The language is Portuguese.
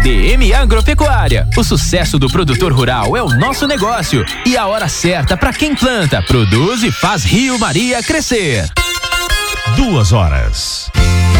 DM Agropecuária. O sucesso do produtor rural é o nosso negócio e a hora certa para quem planta, produz e faz Rio Maria crescer. 2 horas.